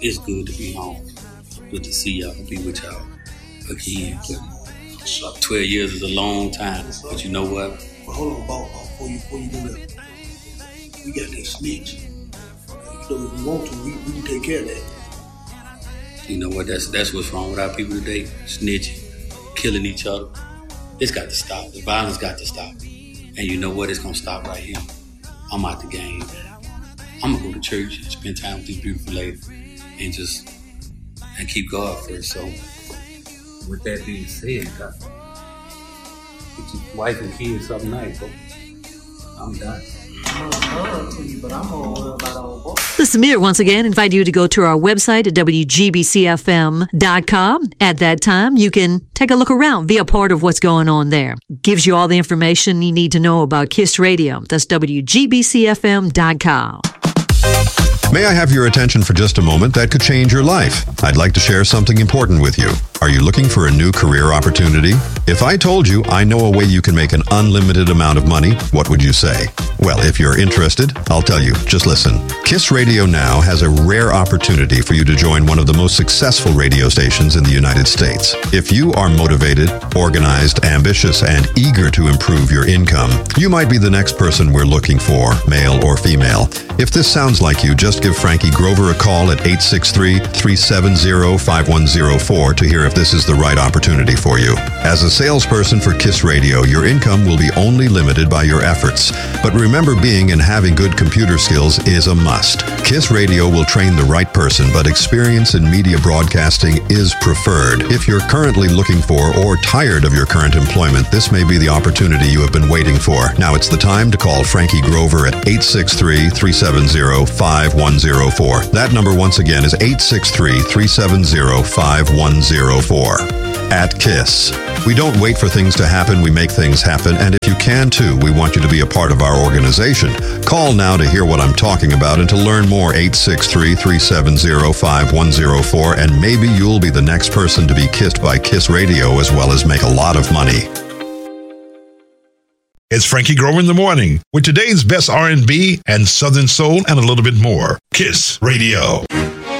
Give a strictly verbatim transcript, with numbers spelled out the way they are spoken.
it's good to be home. Good to see y'all, be with y'all again. But twelve years is a long time. But you know what? Well, hold on, Bob, before you, before you do that. We got that snitch. So if we want to, we, we can take care of that. You know what? That's that's what's wrong with our people today. Snitching, killing each other. It's got to stop. The violence got to stop. And you know what? It's going to stop right here. I'm out the game. I'm going to go to church and spend time with this beautiful lady and just and keep God first. So with that being said, God, get your wife and kids something nice, bro. I'm done. This is Amir once again. Invite you to go to our website at W G B C F M dot com. At that time, you can take a look around, be a part of what's going on there. Gives you all the information you need to know about KISS Radio. That's W G B C F M dot com. May I have your attention for just a moment? That could change your life. I'd like to share something important with you. Are you looking for a new career opportunity? If I told you I know a way you can make an unlimited amount of money, what would you say? Well, if you're interested, I'll tell you. Just listen. KISS Radio Now has a rare opportunity for you to join one of the most successful radio stations in the United States. If you are motivated, organized, ambitious, and eager to improve your income, you might be the next person we're looking for, male or female. If this sounds like you, just give Frankie Grover a call at eight six three, three seven zero, five one zero four to hear if this is the right opportunity for you. As a salesperson for KISS Radio, your income will be only limited by your efforts. But remember, being and having good computer skills is a must. KISS Radio will train the right person, but experience in media broadcasting is preferred. If you're currently looking for or tired of your current employment, this may be the opportunity you have been waiting for. Now it's the time to call Frankie Grover at eight six three, three seven zero, five one zero four. That number once again is eight six three, three seven zero, five one zero four. At KISS, we don't wait for things to happen, we make things happen, and if you can too, we want you to be a part of our organization. Call now to hear what I'm talking about and to learn more, eight six three, three seven zero, five one zero four, and maybe you'll be the next person to be kissed by KISS Radio as well as make a lot of money. It's Frankie Grover in the morning with today's best R and B and Southern Soul and a little bit more. KISS Radio.